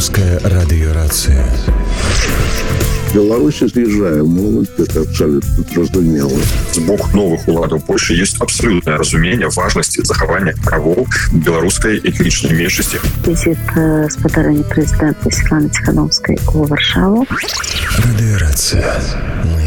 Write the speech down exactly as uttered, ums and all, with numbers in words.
Радыёрацыя. Беларусь з'язджае моладзь, это абсолютно зразумела. З боку новых уладаў Польши есть абсолютное разумение важности захавання правоў беларускай этнічнай меншасці. Візит спадарэння прэзідэнта Святланы Ціхановскай у Варшаву. Радыёрацыя. Мы